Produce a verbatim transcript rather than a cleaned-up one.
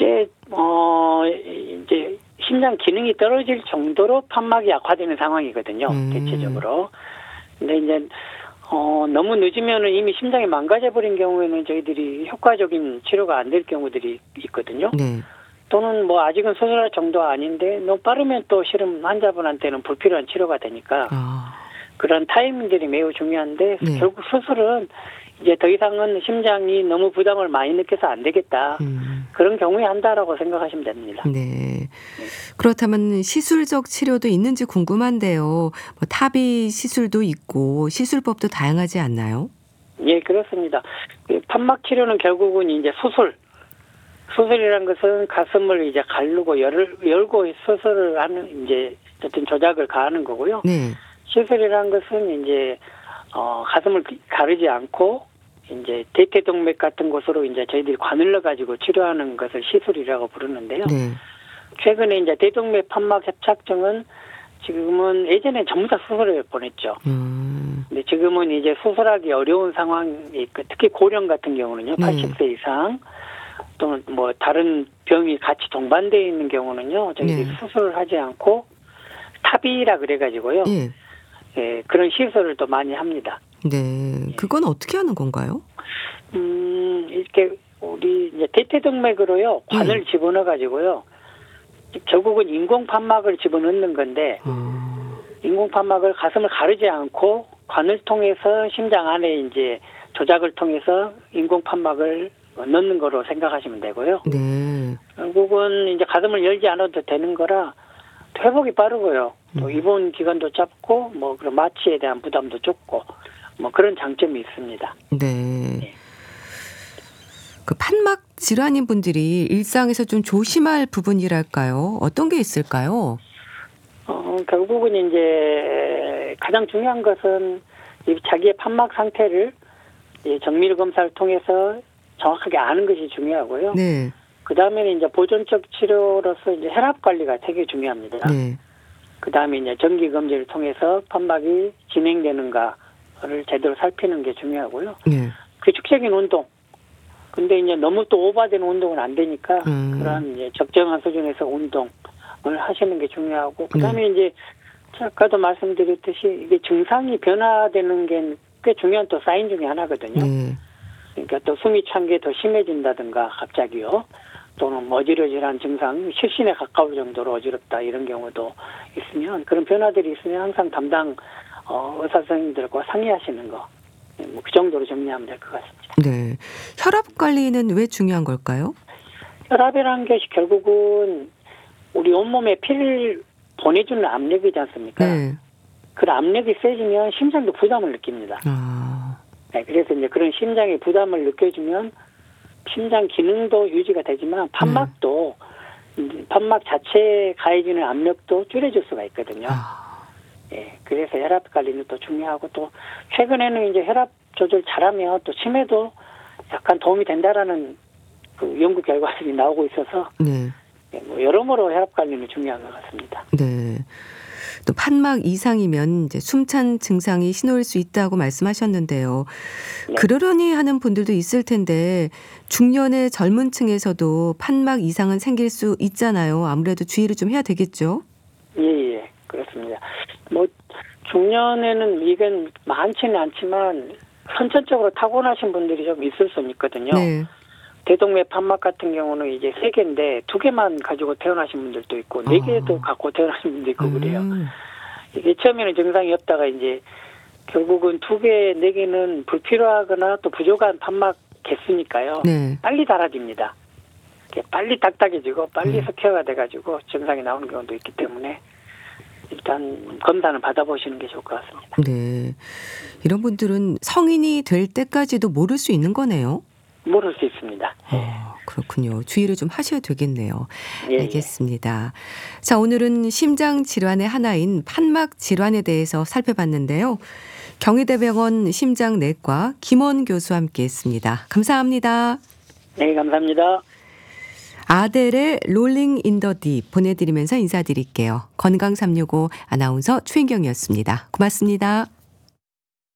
이게 어 이제 심장 기능이 떨어질 정도로 판막이 악화되는 상황이거든요. 음. 대체적으로. 근데 이제 어 너무 늦으면은 이미 심장이 망가져 버린 경우에는 저희들이 효과적인 치료가 안 될 경우들이 있거든요. 네. 또는 뭐 아직은 수술할 정도 아닌데 너무 빠르면 또 실은 환자분한테는 불필요한 치료가 되니까 아. 그런 타이밍들이 매우 중요한데 네. 결국 수술은 이제 더 이상은 심장이 너무 부담을 많이 느껴서 안 되겠다. 음. 그런 경우에 한다라고 생각하시면 됩니다. 네. 그렇다면 시술적 치료도 있는지 궁금한데요. 뭐 탑이 시술도 있고 시술법도 다양하지 않나요? 예, 그렇습니다. 그 판막 치료는 결국은 이제 수술. 수술이란 것은 가슴을 이제 가르고 열, 열고 수술을 하는 이제 어떤 조작을 가하는 거고요. 네. 시술이란 것은 이제 어, 가슴을 가르지 않고 이제 대퇴동맥 같은 곳으로 이제 저희들이 관을러 가지고 치료하는 것을 시술이라고 부르는데요. 네. 최근에 이제 대동맥 판막 협착증은 지금은 예전에 전부 다 수술을 보냈죠. 음. 근데 지금은 이제 수술하기 어려운 상황이 있고 특히 고령 같은 경우는요. 네. 팔십 세 이상 또는 뭐 다른 병이 같이 동반되어 있는 경우는요. 저희들이 네. 수술을 하지 않고 탑이라 그래가지고요. 예. 예, 그런 시술을 또 많이 합니다. 네. 그건 어떻게 하는 건가요? 음, 이렇게 우리 이제 대퇴동맥으로요. 관을 네. 집어넣어 가지고요. 결국은 인공 판막을 집어넣는 건데 아. 인공 판막을 가슴을 가르지 않고 관을 통해서 심장 안에 이제 조작을 통해서 인공 판막을 넣는 거로 생각하시면 되고요. 네. 결국은 이제 가슴을 열지 않아도 되는 거라 회복이 빠르고요. 또 음. 입원 기간도 짧고 뭐 그런 마취에 대한 부담도 적고 뭐 그런 장점이 있습니다. 네. 네. 그 판막 질환인 분들이 일상에서 좀 조심할 부분이랄까요? 어떤 게 있을까요? 어, 결국은 이제 가장 중요한 것은 이 자기의 판막 상태를 이 정밀 검사를 통해서 정확하게 아는 것이 중요하고요. 네. 그 다음에는 이제 보존적 치료로서 이제 혈압 관리가 되게 중요합니다. 네. 그 다음에 이제 정기 검진을 통해서 판막이 진행되는가를 제대로 살피는 게 중요하고요. 네. 규칙적인 운동. 근데 이제 너무 또 오버된 운동은 안 되니까 음. 그런 이제 적정한 수준에서 운동을 하시는 게 중요하고 그 다음에 네. 이제 아까도 말씀드렸듯이 이게 증상이 변화되는 게 꽤 중요한 또 사인 중에 하나거든요. 네. 그러니까 또 숨이 찬 게 더 심해진다든가 갑자기요. 또는 뭐 어지러지한 증상, 실신에 가까울 정도로 어지럽다 이런 경우도 있으면 그런 변화들이 있으면 항상 담당 어, 의사 선생님들과 상의하시는 거. 뭐 그 정도로 정리하면 될 것 같습니다. 네. 혈압 관리는 왜 중요한 걸까요? 혈압이라는 것이 결국은 우리 온몸에 피를 보내주는 압력이지 않습니까? 네. 그 압력이 세지면 심장도 부담을 느낍니다. 아. 네, 그래서 이제 그런 심장의 부담을 느껴주면 심장 기능도 유지가 되지만 판막도 이제 판막 자체에 가해지는 압력도 줄여줄 수가 있거든요. 아. 예, 그래서 혈압 관리는 또 중요하고 또 최근에는 이제 혈압 조절 잘하면 또 치매도 약간 도움이 된다라는 그 연구 결과들이 나오고 있어서 네. 예, 뭐 여러모로 혈압 관리는 중요한 것 같습니다. 네. 또 판막 이상이면 이제 숨찬 증상이 신호일 수 있다고 말씀하셨는데요. 네. 그러려니 하는 분들도 있을 텐데 중년의 젊은 층에서도 판막 이상은 생길 수 있잖아요. 아무래도 주의를 좀 해야 되겠죠? 예, 예, 그렇습니다. 뭐 중년에는 이건 많지는 않지만 선천적으로 타고나신 분들이 좀 있을 수는 있거든요. 네. 대동맥 판막 같은 경우는 이제 세 개인데 두 개만 가지고 태어나신 분들도 있고 네 개도 아. 갖고 태어나신 분도 있고 그래요. 음. 이게 처음에는 증상이 없다가 이제 결국은 두 개, 네 개는 불필요하거나 또 부족한 판막 개수니까요. 네. 빨리 달아집니다. 빨리 딱딱해지고 빨리 음. 석회가 돼가지고 증상이 나오는 경우도 있기 때문에 일단 검사는 받아보시는 게 좋을 것 같습니다. 네. 이런 분들은 성인이 될 때까지도 모를 수 있는 거네요. 모를 수 있습니다. 어, 그렇군요. 주의를 좀 하셔야 되겠네요. 예, 알겠습니다. 자, 오늘은 심장 질환의 하나인 판막 질환에 대해서 살펴봤는데요. 경희대병원 심장내과 김원 교수와 함께했습니다. 감사합니다. 네, 감사합니다. 아델의 롤링 인 더 딥 보내드리면서 인사드릴게요. 건강 삼육오 아나운서 최인경이었습니다. 고맙습니다.